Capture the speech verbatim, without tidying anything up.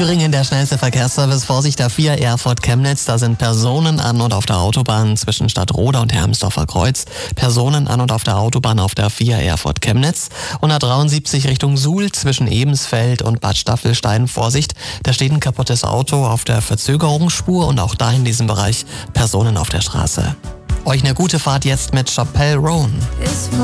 Thüringen, der schnellste Verkehrsservice. Vorsicht, der vier Erfurt Chemnitz. Da sind Personen an und auf der Autobahn zwischen Stadtroda und Hermsdorfer Kreuz. Personen an und auf der Autobahn auf der vier Erfurt Chemnitz. hundertdreiundsiebzig Richtung Suhl zwischen Ebensfeld und Bad Staffelstein. Vorsicht, da steht ein kaputtes Auto auf der Verzögerungsspur und auch da in diesem Bereich Personen auf der Straße. Euch eine gute Fahrt jetzt mit Chappell Roan.